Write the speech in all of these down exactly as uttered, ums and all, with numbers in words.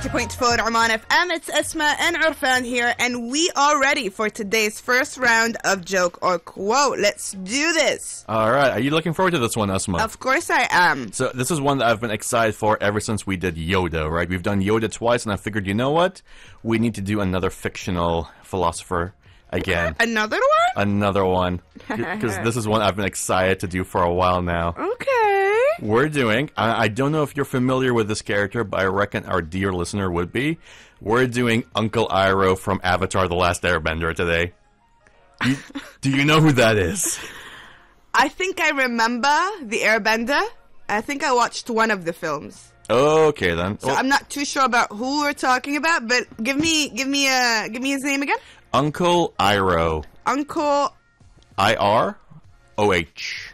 ninety point four Oman F M. It's Esma and Urfan here, and we are ready for today's first round of Joke or Quote. Let's do this. All right. Are you looking forward to this one, Esma? Of course I am. So this is one that I've been excited for ever since we did Yoda, right? We've done Yoda twice, and I figured, you know what? We need to do another fictional philosopher again. Another one? Another one. Because this is one I've been excited to do for a while now. Okay. We're doing, I, I don't know if you're familiar with this character, but I reckon our dear listener would be. We're doing Uncle Iroh from Avatar The Last Airbender today. You, do you know who that is? I think I remember The Airbender. I think I watched one of the films. Okay, then. So Well, I'm not too sure about who we're talking about, but give me give me a give me his name again. Uncle Iroh. Uncle I R O H.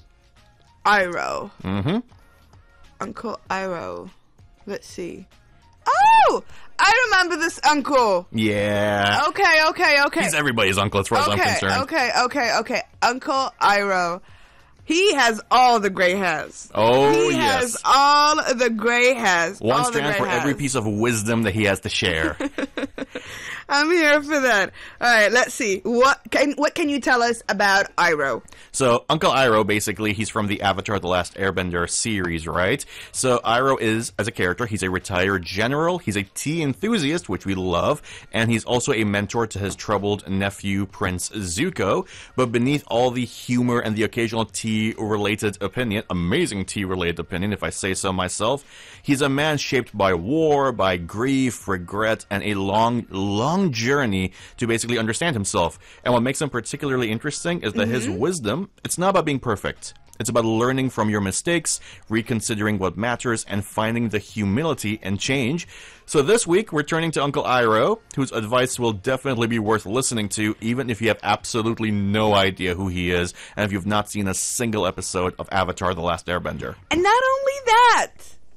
Iroh. Mm-hmm. Uncle Iroh. Let's see. Oh! I remember this uncle. Yeah. Okay, okay, okay. He's everybody's uncle as far as I'm Okay, concerned. okay, okay, okay. Uncle Iroh. He has all the gray hairs. Oh, he yes. has all the gray hairs. One all the strand gray for every hairs. piece of wisdom that he has to share. I'm here for that. All right, let's see. What can what can you tell us about Iroh? So, Uncle Iroh, basically, he's from the Avatar The Last Airbender series, right? So, Iroh is, as a character, he's a retired general, he's a tea enthusiast, which we love, and he's also a mentor to his troubled nephew, Prince Zuko. But beneath all the humor and the occasional tea-related opinion, amazing tea-related opinion, if I say so myself, he's a man shaped by war, by grief, regret, and a long, long journey to basically understand himself. And what makes him particularly interesting is that his wisdom, it's not about being perfect. It's about learning from your mistakes, reconsidering what matters, and finding the humility and change. So this week, we're turning to Uncle Iroh, whose advice will definitely be worth listening to, even if you have absolutely no idea who he is, and if you've not seen a single episode of Avatar The Last Airbender. And not only that,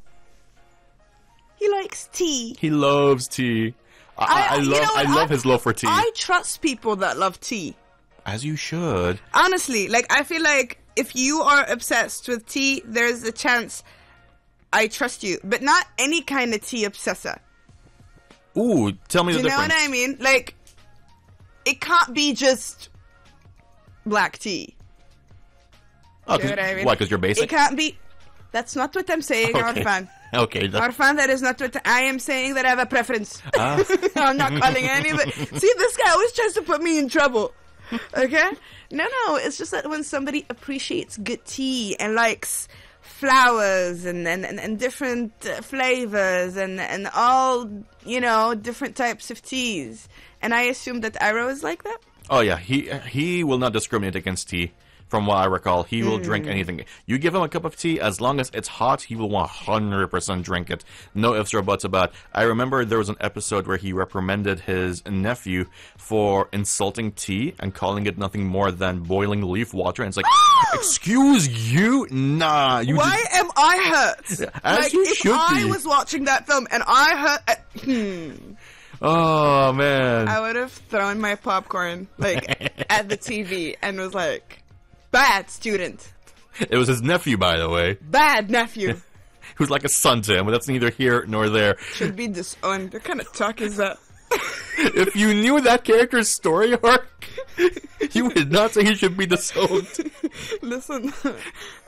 he likes tea. He loves tea. I, I, I you love know what? I love his love for tea. I trust people that love tea. As you should. Honestly, like, I feel like if you are obsessed with tea, there's a chance I trust you. But not any kind of tea obsessor. Ooh, tell me Do the you know difference. what I mean? Like, it can't be just black tea. Oh, Do you know what I mean? why, because you're It basic? can't be... That's not what I'm saying, Okay. Arfan. Okay. that- Arfan, that is not what I am saying. That I have a preference. Ah. I'm not calling anybody. See, this guy always tries to put me in trouble. Okay? No, no. It's just that when somebody appreciates good tea and likes flowers and, and, and, and different uh, flavors and, and all, you know, different types of teas. And I assume that Iroh is like that? Oh, yeah. He he will not discriminate against tea. From what I recall, he will drink anything. You give him a cup of tea, as long as it's hot, he will one hundred percent drink it. No ifs or buts about it. I remember there was an episode where he reprimanded his nephew for insulting tea and calling it nothing more than boiling leaf water. And it's like, excuse you? Nah. You Why just- am I hurt? as like, you if should I be. was watching that film and I hurt... Uh, hmm... Oh, man. I would have thrown my popcorn, like, at the T V and was like, bad student. It was his nephew, by the way, Bad nephew. who's like a son to him, but that's neither here nor there. Should be disowned. What kind of talk is that? If you knew that character's story arc, you would not say he should be disowned. Listen,